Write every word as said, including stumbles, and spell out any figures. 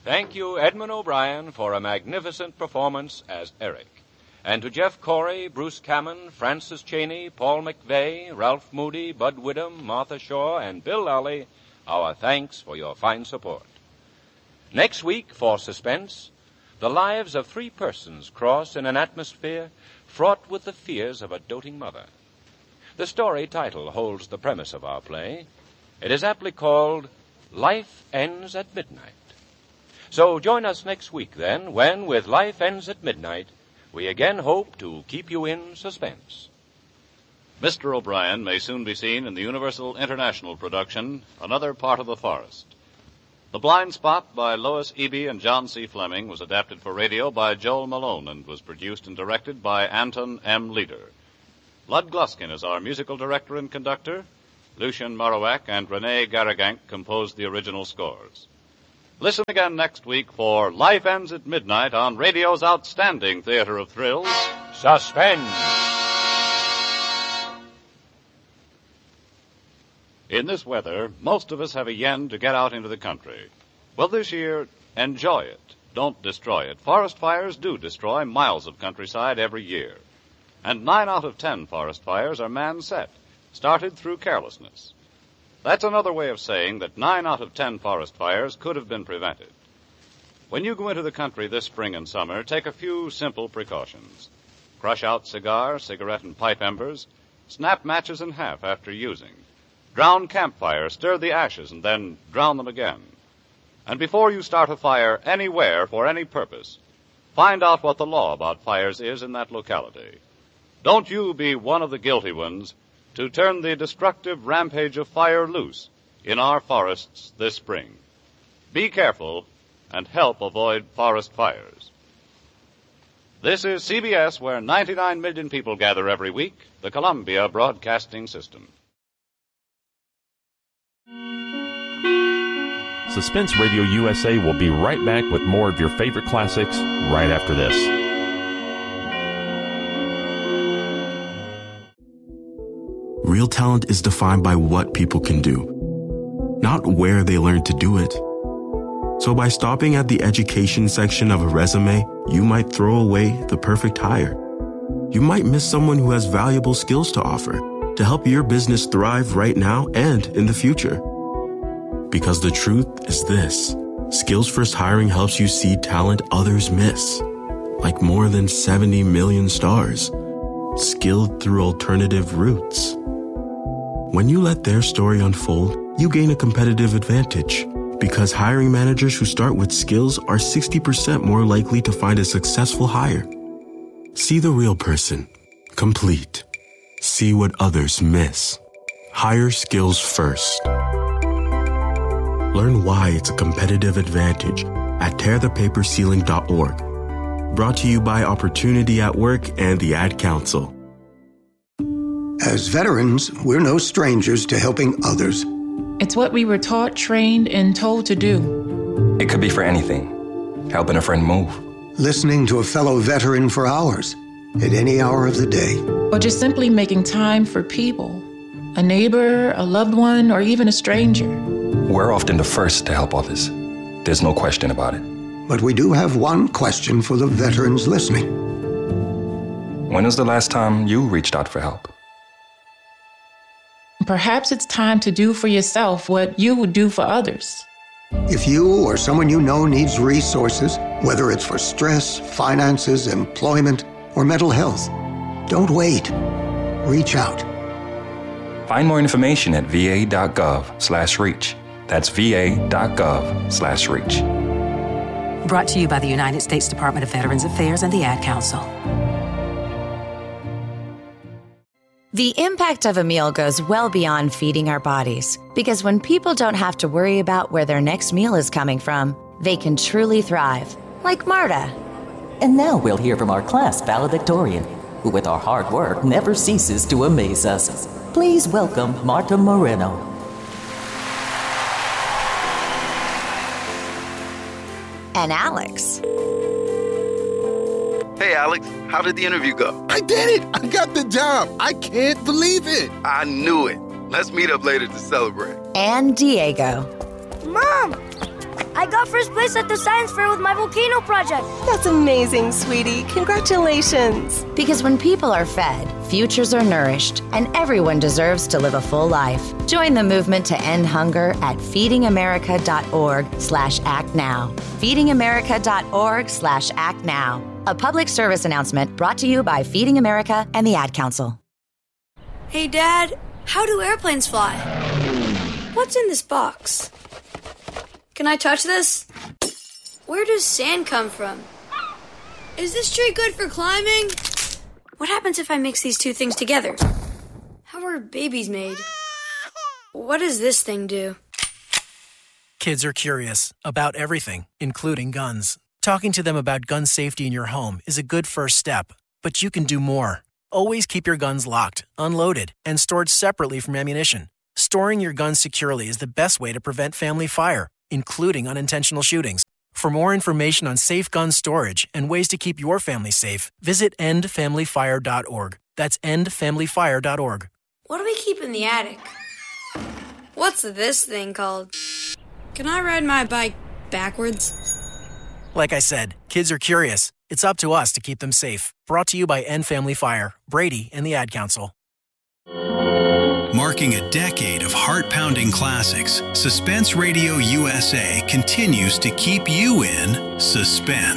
Thank you, Edmund O'Brien, for a magnificent performance as Eric. And to Jeff Corey, Bruce Cammon, Francis Cheney, Paul McVeigh, Ralph Moody, Bud Widom, Martha Shaw, and Bill Lally, our thanks for your fine support. Next week, for Suspense, the lives of three persons cross in an atmosphere fraught with the fears of a doting mother. The story title holds the premise of our play. It is aptly called Life Ends at Midnight. So join us next week, then, when, with Life Ends at Midnight, we again hope to keep you in suspense. Mister O'Brien may soon be seen in the Universal International production, Another Part of the Forest. The Blind Spot by Lois Eby and John C. Fleming was adapted for radio by Joel Malone and was produced and directed by Anton M. Leader. Lud Gluskin is our musical director and conductor. Lucien Morawak and Rene Garrigank composed the original scores. Listen again next week for Life Ends at Midnight on radio's outstanding theater of thrills, Suspense. In this weather, most of us have a yen to get out into the country. Well, this year, enjoy it. Don't destroy it. Forest fires do destroy miles of countryside every year. And nine out of ten forest fires are man-set, started through carelessness. That's another way of saying that nine out of ten forest fires could have been prevented. When you go into the country this spring and summer, take a few simple precautions. Crush out cigar, cigarette, and pipe embers. Snap matches in half after using. Drown campfire, stir the ashes, and then drown them again. And before you start a fire anywhere for any purpose, find out what the law about fires is in that locality. Don't you be one of the guilty ones to turn the destructive rampage of fire loose in our forests this spring. Be careful and help avoid forest fires. This is C B S, where ninety-nine million people gather every week, the Columbia Broadcasting System. Suspense Radio U S A will be right back with more of your favorite classics right after this. Real talent is defined by what people can do, not where they learn to do it. So by stopping at the education section of a resume, you might throw away the perfect hire. You might miss someone who has valuable skills to offer to help your business thrive right now and in the future. Because the truth is this: Skills First Hiring helps you see talent others miss, like more than seventy million stars, skilled through alternative routes. When you let their story unfold, you gain a competitive advantage, because hiring managers who start with skills are sixty percent more likely to find a successful hire. See the real person, complete. See what others miss. Hire skills first. Learn why it's a competitive advantage at tear the paper ceiling dot org. Brought to you by Opportunity at Work and the Ad Council. As veterans, we're no strangers to helping others. It's what we were taught, trained, and told to do. It could be for anything. Helping a friend move. Listening to a fellow veteran for hours, at any hour of the day. Or just simply making time for people. A neighbor, a loved one, or even a stranger. We're often the first to help others. There's no question about it. But we do have one question for the veterans listening. When was the last time you reached out for help? Perhaps it's time to do for yourself what you would do for others. If you or someone you know needs resources, whether it's for stress, finances, employment, or mental health, don't wait. Reach out. Find more information at va.gov slash reach. That's va.gov slash reach. Brought to you by the United States Department of Veterans Affairs and the Ad Council. The impact of a meal goes well beyond feeding our bodies, because when people don't have to worry about where their next meal is coming from, they can truly thrive, like Marta. And now we'll hear from our class valedictorian, who with our hard work never ceases to amaze us. Please welcome Marta Moreno. And Alex. Hey, Alex, how did the interview go? I did it! I got the job! I can't believe it! I knew it. Let's meet up later to celebrate. And Diego. Mom! I got first place at the science fair with my volcano project. That's amazing, sweetie. Congratulations. Because when people are fed, futures are nourished, and everyone deserves to live a full life. Join the movement to end hunger at feedingamerica.org slash act now. feedingamerica.org slash act now. A public service announcement brought to you by Feeding America and the Ad Council. Hey, Dad, how do airplanes fly? What's in this box? Can I touch this? Where does sand come from? Is this tree good for climbing? What happens if I mix these two things together? How are babies made? What does this thing do? Kids are curious about everything, including guns. Talking to them about gun safety in your home is a good first step, but you can do more. Always keep your guns locked, unloaded, and stored separately from ammunition. Storing your guns securely is the best way to prevent family fire, including unintentional shootings. For more information on safe gun storage and ways to keep your family safe, visit end family fire dot org. That's end family fire dot org. What do we keep in the attic? What's this thing called? Can I ride my bike backwards? Like I said, kids are curious. It's up to us to keep them safe. Brought to you by End Family Fire, Brady, and the Ad Council. Marking a decade of heart-pounding classics, Suspense Radio U S A continues to keep you in suspense.